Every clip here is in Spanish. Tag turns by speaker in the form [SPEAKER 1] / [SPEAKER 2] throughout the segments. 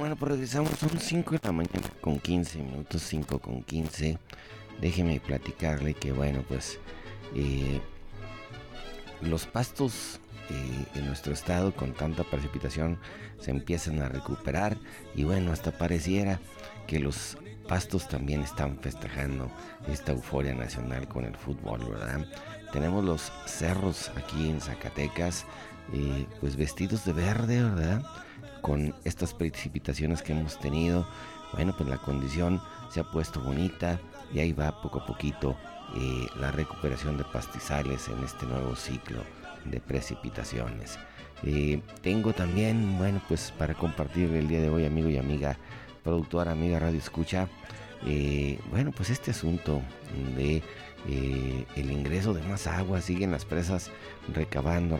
[SPEAKER 1] Bueno, pues regresamos, son 5 de la mañana con 15 minutos, 5 con 15. Déjeme platicarle que, bueno, pues los pastos en nuestro estado con tanta precipitación se empiezan a recuperar y bueno, hasta pareciera que los pastos también están festejando esta euforia nacional con el fútbol, ¿verdad? Tenemos los cerros aquí en Zacatecas, pues vestidos de verde, ¿verdad? Con estas precipitaciones que hemos tenido, bueno, pues la condición se ha puesto bonita y ahí va poco a poquito la recuperación de pastizales en este nuevo ciclo de precipitaciones. Tengo también, bueno, pues para compartir el día de hoy, amigo y amiga, productora, amiga Radio Escucha, bueno, pues este asunto de el ingreso de más agua, siguen las presas recabando.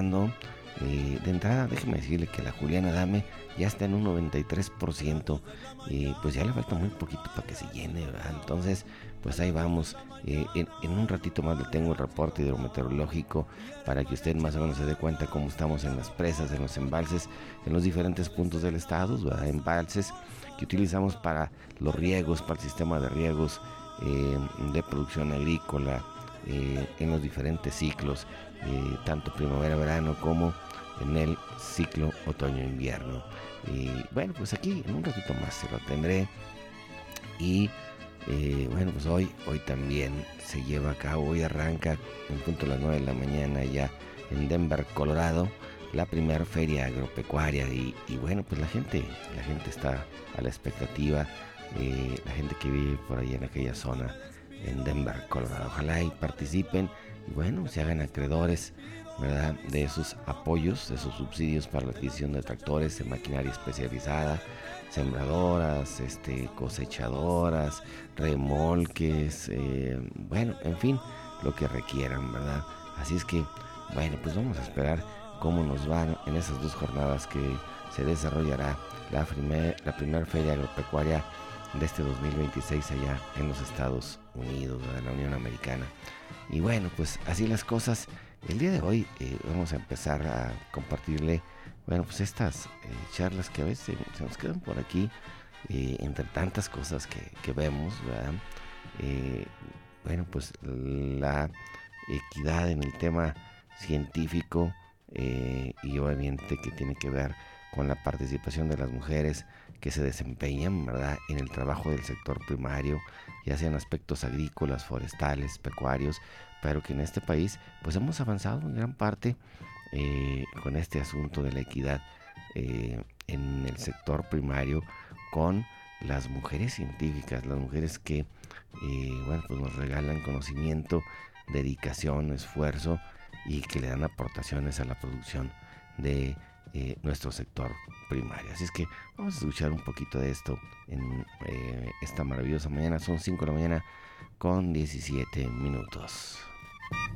[SPEAKER 1] De entrada, déjeme decirle que la Juliana Dame ya está en un 93%, pues ya le falta muy poquito para que se llene, ¿verdad? Entonces, pues ahí vamos. En un ratito más le tengo el reporte hidrometeorológico para que usted más o menos se dé cuenta cómo estamos en las presas, en los embalses, en los diferentes puntos del estado, ¿verdad? Embalses que utilizamos para los riegos, para el sistema de riegos de producción agrícola, en los diferentes ciclos, tanto primavera-verano como en el ciclo otoño-invierno. Y bueno, pues aquí en un ratito más se lo tendré. Y bueno, pues hoy también se lleva a cabo, hoy arranca en punto a las 9 de la mañana ya en Denver, Colorado, la primera feria agropecuaria y bueno, pues la gente está a la expectativa, la gente que vive por ahí en aquella zona en Denver, Colorado. Ojalá y participen y bueno, se hagan acreedores, ¿verdad?, de esos apoyos, de esos subsidios para la adquisición de tractores, de maquinaria especializada, sembradoras, cosechadoras, remolques, bueno, en fin, lo que requieran, ¿verdad? Así es que, bueno, pues vamos a esperar cómo nos van en esas dos jornadas que se desarrollará la primera feria agropecuaria de este 2026 allá en los Estados Unidos, de la Unión Americana. Y bueno, pues así las cosas. El día de hoy vamos a empezar a compartirle, bueno, pues estas charlas que a veces se nos quedan por aquí entre tantas cosas que vemos, ¿verdad? Bueno, pues la equidad en el tema científico y obviamente que tiene que ver con la participación de las mujeres que se desempeñan, ¿verdad?, en el trabajo del sector primario, ya sean aspectos agrícolas, forestales, pecuarios, pero que en este país pues hemos avanzado en gran parte con este asunto de la equidad en el sector primario con las mujeres científicas, las mujeres que bueno, pues nos regalan conocimiento, dedicación, esfuerzo y que le dan aportaciones a la producción de nuestro sector primario. Así es que vamos a escuchar un poquito de esto en esta maravillosa mañana. Son 5 de la mañana con 17 minutos.